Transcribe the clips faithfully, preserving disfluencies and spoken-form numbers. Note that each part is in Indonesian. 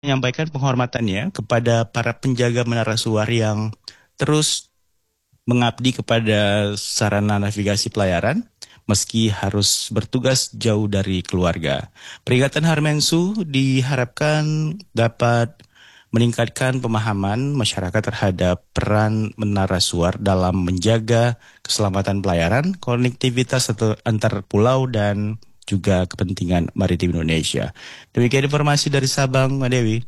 menyampaikan penghormatannya kepada para penjaga menara suar yang terus mengabdi kepada sarana navigasi pelayaran meski harus bertugas jauh dari keluarga. Peringatan Hari Mensu diharapkan dapat meningkatkan pemahaman masyarakat terhadap peran menara suar dalam menjaga keselamatan pelayaran, konektivitas antar pulau dan juga kepentingan maritim Indonesia. Demikian informasi dari Sabang, Mbak Dewi.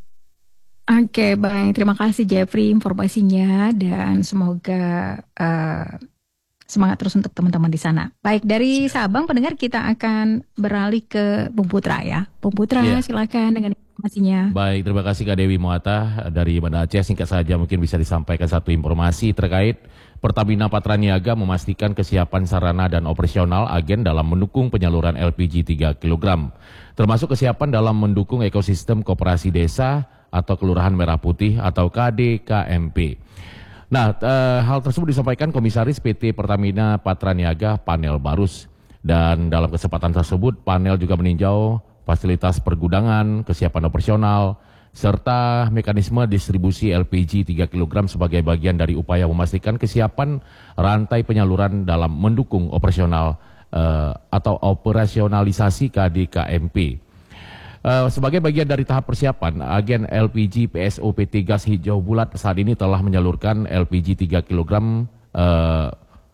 Oke, baik. Terima kasih Jeffrey informasinya dan semoga uh, semangat terus untuk teman-teman di sana. Baik, dari Sabang pendengar kita akan beralih ke Bung Putra ya. Bung Putra, yeah. Silakan dengan informasinya. Baik, terima kasih Kak Dewi Muata dari Banda Aceh. Singkat saja mungkin bisa disampaikan satu informasi terkait Pertamina Patraniaga memastikan kesiapan sarana dan operasional agen dalam mendukung penyaluran L P G tiga kilogram. Termasuk kesiapan dalam mendukung ekosistem koperasi desa atau Kelurahan Merah Putih atau K D K M P. Nah, eh, hal tersebut disampaikan Komisaris P T Pertamina Patraniaga Panel Barus. Dan dalam kesempatan tersebut, panel juga meninjau fasilitas pergudangan, kesiapan operasional, serta mekanisme distribusi L P G tiga kilogram sebagai bagian dari upaya memastikan kesiapan rantai penyaluran dalam mendukung operasional eh, atau operasionalisasi K D K M P. Uh, sebagai bagian dari tahap persiapan, agen L P G P S O P T Gas Hijau Bulat saat ini telah menyalurkan L P G tiga kilogram uh,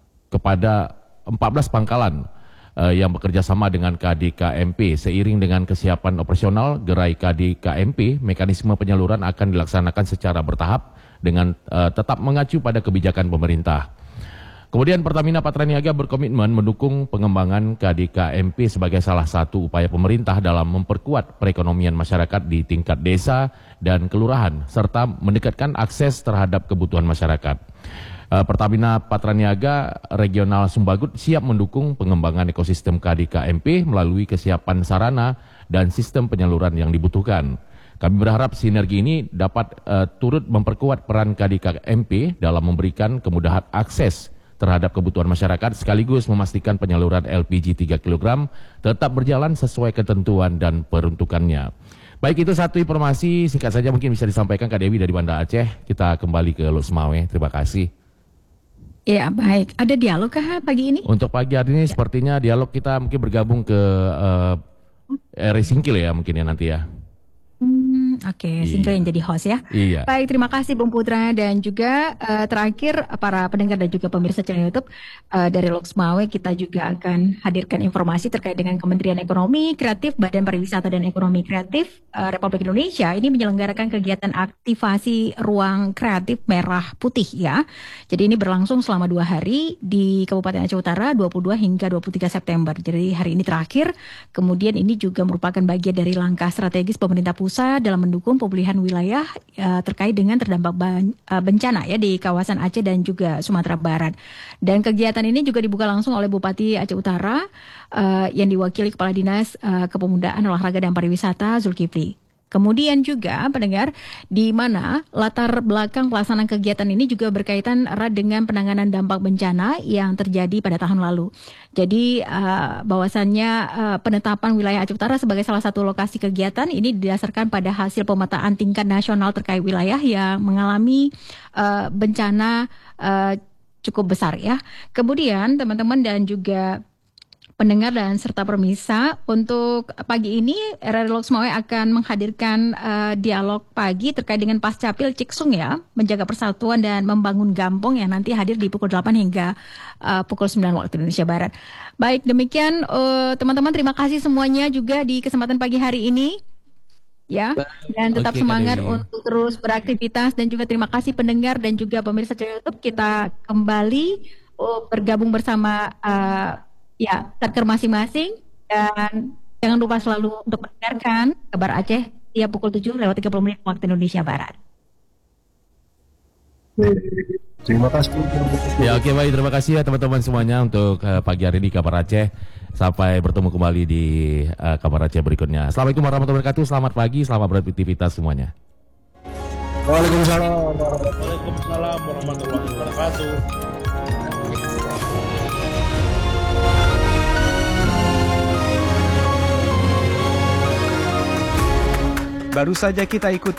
kepada empat belas pangkalan uh, yang bekerja sama dengan K D K M P. Seiring dengan kesiapan operasional gerai K D K M P, mekanisme penyaluran akan dilaksanakan secara bertahap dengan uh, tetap mengacu pada kebijakan pemerintah. Kemudian Pertamina Patraniaga berkomitmen mendukung pengembangan K D K M P sebagai salah satu upaya pemerintah dalam memperkuat perekonomian masyarakat di tingkat desa dan kelurahan, serta mendekatkan akses terhadap kebutuhan masyarakat. Pertamina Patraniaga Regional Sumbagut siap mendukung pengembangan ekosistem K D K M P melalui kesiapan sarana dan sistem penyaluran yang dibutuhkan. Kami berharap sinergi ini dapat uh, turut memperkuat peran K D K M P dalam memberikan kemudahan akses terhadap kebutuhan masyarakat sekaligus memastikan penyaluran L P G tiga kilogram tetap berjalan sesuai ketentuan dan peruntukannya. Baik, itu satu informasi singkat saja mungkin bisa disampaikan Kak Dewi dari Banda Aceh. Kita kembali ke Losmawe. Terima kasih. Ya, baik. Ada dialog kah pagi ini? Untuk pagi hari ini ya. Sepertinya dialog kita mungkin bergabung ke uh, R Singkil ya mungkin ya nanti ya. Hmm, Oke, okay. Iya. Singkil yang jadi host ya. Iya. Baik, terima kasih Bung Putra dan juga uh, terakhir para pendengar dan juga pemirsa channel YouTube uh, dari Loksmawe, kita juga akan hadirkan informasi terkait dengan Kementerian Ekonomi Kreatif, Badan Pariwisata dan Ekonomi Kreatif uh, Republik Indonesia ini menyelenggarakan kegiatan aktivasi ruang kreatif merah putih ya. Jadi ini berlangsung selama dua hari di Kabupaten Aceh Utara dua puluh dua hingga dua puluh tiga September. Jadi hari ini terakhir. Kemudian ini juga merupakan bagian dari langkah strategis pemerintah pusat dalam mendukung pemulihan wilayah uh, terkait dengan terdampak ban, uh, bencana ya di kawasan Aceh dan juga Sumatera Barat. Dan kegiatan ini juga dibuka langsung oleh Bupati Aceh Utara uh, yang diwakili Kepala Dinas uh, Kepemudaan, Olahraga dan Pariwisata Zulkifli. Kemudian juga pendengar, di mana latar belakang pelaksanaan kegiatan ini juga berkaitan erat dengan penanganan dampak bencana yang terjadi pada tahun lalu. Jadi uh, bahwasannya uh, penetapan wilayah Aceh Utara sebagai salah satu lokasi kegiatan ini didasarkan pada hasil pemetaan tingkat nasional terkait wilayah yang mengalami uh, bencana uh, cukup besar ya. Kemudian teman-teman dan juga pendengar dan serta pemirsa, untuk pagi ini R R Loksmawe akan menghadirkan uh, dialog pagi terkait dengan Pascapil Ciksung ya, menjaga persatuan dan membangun Gampong yang nanti hadir di pukul delapan hingga uh, pukul sembilan waktu Indonesia Barat. Baik, demikian uh, teman-teman, terima kasih semuanya juga di kesempatan pagi hari ini. Ya, dan tetap okay, semangat untuk terus beraktivitas dan juga terima kasih pendengar dan juga pemirsa channel YouTube. Kita kembali uh, bergabung bersama uh, ya, taker masing-masing dan jangan lupa selalu untuk mendengarkan kabar Aceh tiap pukul tujuh lewat tiga puluh menit waktu Indonesia Barat. Terima kasih. Ya, oke, baik, terima kasih ya teman-teman semuanya untuk uh, pagi hari ini kabar Aceh. Sampai bertemu kembali di uh, kabar Aceh berikutnya. Assalamualaikum warahmatullahi wabarakatuh. Selamat pagi, selamat beraktivitas semuanya. Waalaikumsalam. Waalaikumsalam warahmatullahi wabarakatuh. Baru saja kita ikuti